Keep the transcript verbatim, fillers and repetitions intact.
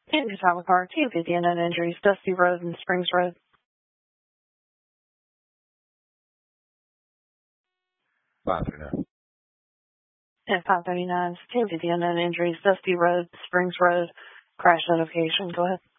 And Catawba Car, two fifty unknown injuries, Dusty Road and Springs Road. five thirty-nine. And five thirty-nine, two fifty unknown injuries, Dusty Road, Springs Road, crash notification. Go ahead.